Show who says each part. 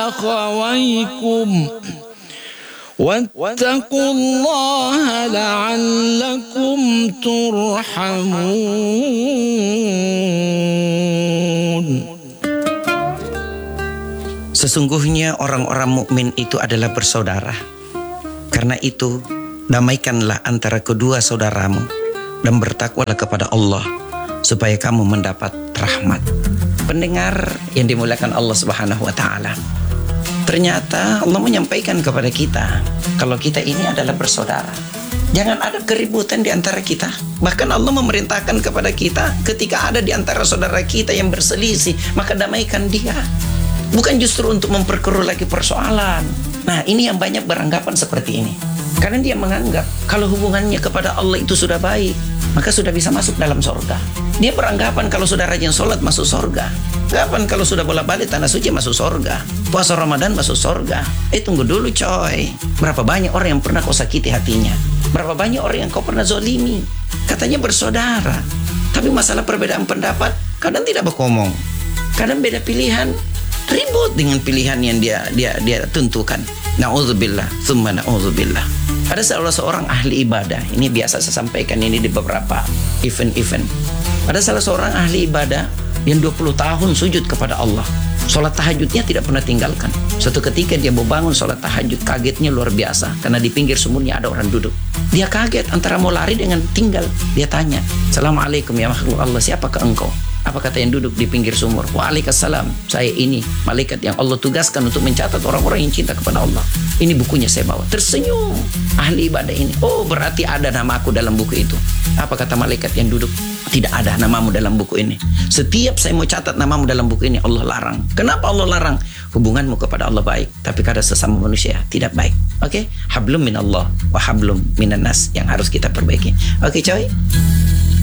Speaker 1: أخويكم واتقوا الله لعلكم ترحمون.
Speaker 2: Sesungguhnya orang-orang mukmin itu adalah bersaudara. Karena itu, damaikanlah antara kedua saudaramu dan bertakwalah kepada Allah supaya kamu mendapat rahmat. Pendengar yang dimuliakan Allah Subhanahu wa taala. Ternyata Allah menyampaikan kepada kita kalau kita ini adalah bersaudara. Jangan ada keributan di antara kita. Bahkan Allah memerintahkan kepada kita ketika ada di antara saudara kita yang berselisih, maka damaikan dia. Bukan justru untuk memperkeruh lagi persoalan. Nah, ini yang banyak beranggapan seperti ini. Karena dia menganggap kalau hubungannya kepada Allah itu sudah baik, maka sudah bisa masuk dalam sorga. Dia beranggapan kalau sudah rajin sholat masuk sorga. Kapan kalau sudah bolak-balik tanah suci masuk sorga? Puasa Ramadan masuk sorga? Tunggu dulu coy. Berapa banyak orang yang pernah kau sakiti hatinya? Berapa banyak orang yang kau pernah zolimi? Katanya bersaudara. Tapi masalah perbedaan pendapat kadang tidak berkomong. Kadang beda pilihan, ribut dengan pilihan yang dia tentukan. Na'udzubillah, tsumma na'udzubillah. Ada salah seorang ahli ibadah. Ini biasa saya sampaikan ini di beberapa event-event. Ada salah seorang ahli ibadah yang 20 tahun sujud kepada Allah. Sholat tahajudnya tidak pernah tinggalkan. Suatu ketika dia mau bangun sholat tahajud, kagetnya luar biasa. Karena di pinggir sumurnya ada orang duduk. Dia kaget antara mau lari dengan tinggal. Dia tanya, "Assalamualaikum ya makhluk Allah, siapakah engkau?" Apa kata yang duduk di pinggir sumur? "Waalaikumsalam, saya ini malaikat yang Allah tugaskan untuk mencatat orang-orang yang cinta kepada Allah. Ini bukunya saya bawa." Tersenyum ahli ibadah ini. "Oh, berarti ada namaku dalam buku itu." Apa kata malaikat yang duduk? "Tidak ada namamu dalam buku ini. Setiap saya mau catat namamu dalam buku ini, Allah larang." Kenapa Allah larang? Hubunganmu kepada Allah baik, tapi kepada sesama manusia tidak baik. Oke? Hablum minallah wa hablum minan nas yang harus kita perbaiki. Oke, coy?